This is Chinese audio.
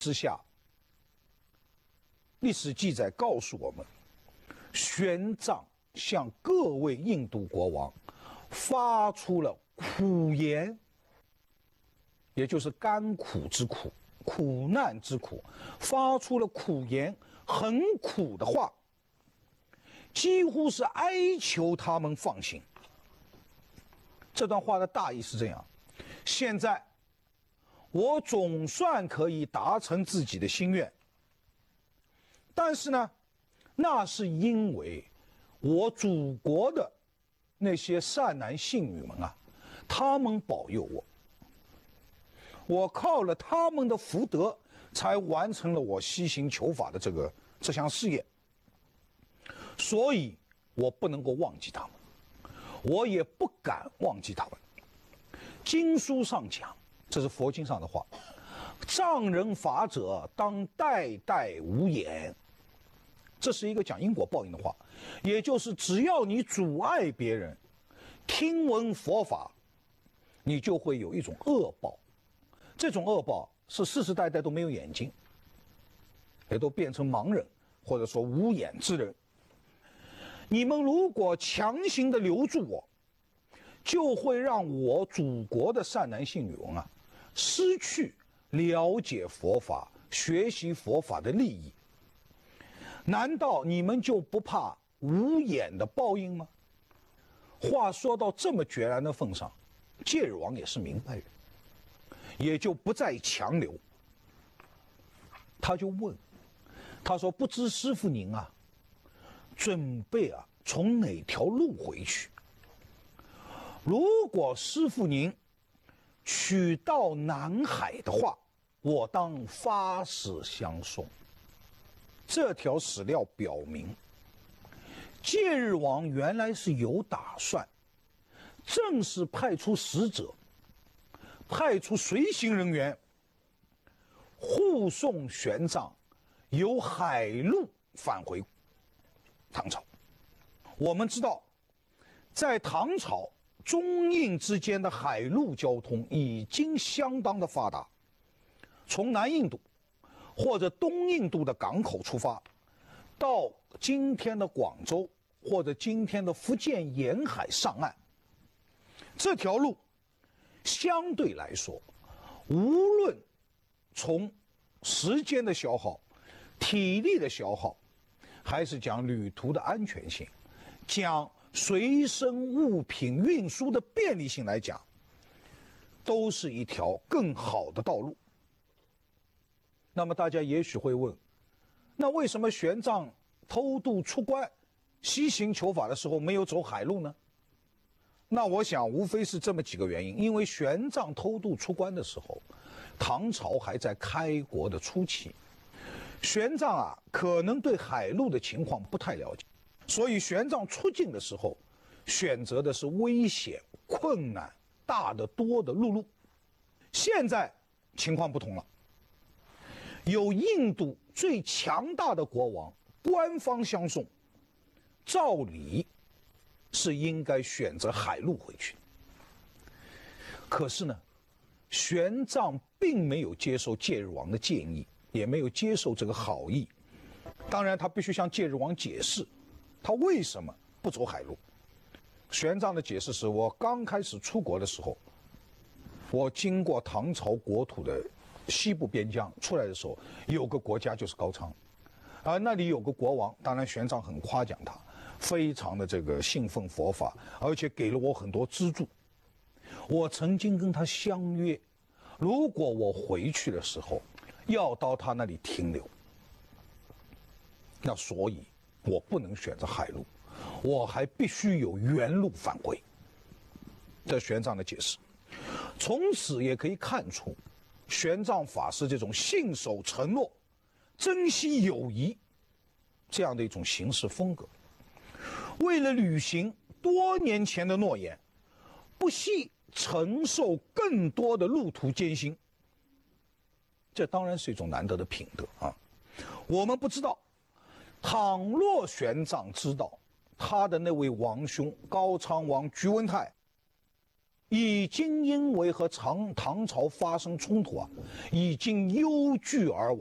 之下，历史记载告诉我们，玄奘向各位印度国王发出了苦言，也就是甘苦之苦、苦难之苦，发出了苦言，很苦的话，几乎是哀求他们放行。这段话的大意是这样：现在我总算可以达成自己的心愿，但是呢，那是因为我祖国的那些善男信女们啊，他们保佑我，我靠了他们的福德，才完成了我西行求法的这项事业，所以我不能够忘记他们，我也不敢忘记他们。经书上讲，这是佛经上的话，障人法者，当代代无眼。这是一个讲因果报应的话，也就是只要你阻碍别人听闻佛法，你就会有一种恶报。这种恶报是世世代代都没有眼睛，也都变成盲人，或者说无眼之人。你们如果强行的留住我，就会让我祖国的善男信女们啊，失去了解佛法、学习佛法的利益。难道你们就不怕无眼的报应吗？话说到这么决然的份上，戒日王也是明白人，也就不再强留。他就问，他说：“不知师父您啊，准备从哪条路回去？如果师父您取到南海的话，我当发使相送。”这条史料表明，戒日王原来是有打算，正是派出使者，派出随行人员，护送玄奘由海路返回唐朝。我们知道，在唐朝中印之间的海陆交通已经相当的发达，从南印度或者东印度的港口出发，到今天的广州或者今天的福建沿海上岸，这条路相对来说，无论从时间的消耗、体力的消耗，还是讲旅途的安全性，讲随身物品运输的便利性来讲，都是一条更好的道路。那么大家也许会问，那为什么玄奘偷渡出关、西行求法的时候没有走海路呢？那我想无非是这么几个原因。因为玄奘偷渡出关的时候，唐朝还在开国的初期，玄奘可能对海路的情况不太了解，所以玄奘出境的时候选择的是危险、困难大得多的陆路。现在情况不同了，有印度最强大的国王官方相送，照理是应该选择海路回去。可是呢，玄奘并没有接受戒日王的建议，也没有接受这个好意。当然他必须向戒日王解释他为什么不走海路。玄奘的解释是：我刚开始出国的时候，我经过唐朝国土的西部边疆出来的时候，有个国家就是高昌，而那里有个国王，当然玄奘很夸奖他，非常的信奉佛法，而且给了我很多资助。我曾经跟他相约，如果我回去的时候要到他那里停留，那所以我不能选择海路，我还必须有原路返回。这玄奘的解释，从此也可以看出玄奘法师这种信守承诺、珍惜友谊这样的一种行事风格。为了履行多年前的诺言，不惜承受更多的路途艰辛，这当然是一种难得的品德啊。我们不知道，倘若玄奘知道他的那位王兄高昌王居文泰已经因为和唐朝发生冲突啊，已经忧惧而亡。